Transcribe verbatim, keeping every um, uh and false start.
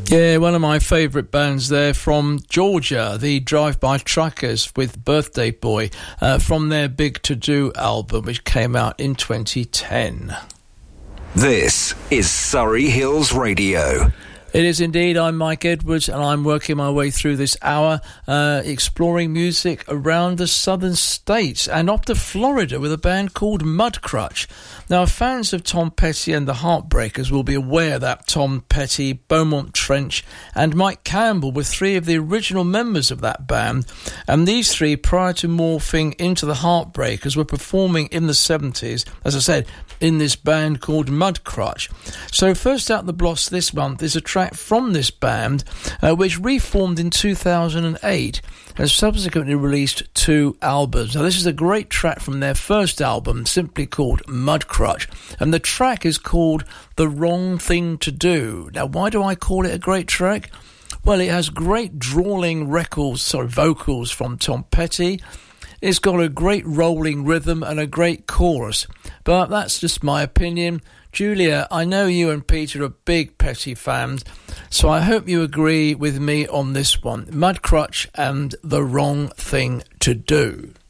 Yeah, one of my favourite bands there from Georgia, the Drive-By Truckers with Birthday Boy, uh, from their Big To Do album, which came out in twenty ten. This is Surrey Hills Radio. It is indeed. I'm Mike Edwards, and I'm working my way through this hour, uh, exploring music around the southern states and up to Florida with a band called Mudcrutch. Now, fans of Tom Petty and the Heartbreakers will be aware that Tom Petty, Beaumont Trench and Mike Campbell were three of the original members of that band, and these three, prior to morphing into the Heartbreakers, were performing in the seventies, as I said, in this band called Mudcrutch. So first out the blocks this month is a track from this band, uh, which reformed in two thousand eight and subsequently released two albums. Now, this is a great track from their first album, simply called Mudcrutch, and the track is called The Wrong Thing to Do. Now, why do I call it a great track? Well, it has great drawling records, sorry, vocals from Tom Petty. It's got a great rolling rhythm and a great chorus, but that's just my opinion. Julia, I know you and Peter are big Petty fans, so I hope you agree with me on this one. Mudcrutch and The Wrong Thing to Do.